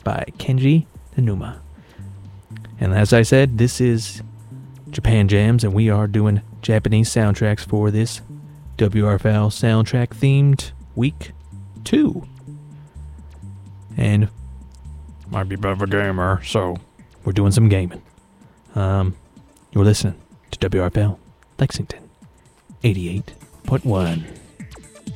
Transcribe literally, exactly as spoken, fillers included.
by Kenji Nanuma. And as I said, this is Japan Jams, and we are doing Japanese soundtracks for this W R F L soundtrack themed week two. And might be a bit of a gamer, so we're doing some gaming. Um, you're listening to W R F L Lexington eighty-eight point one.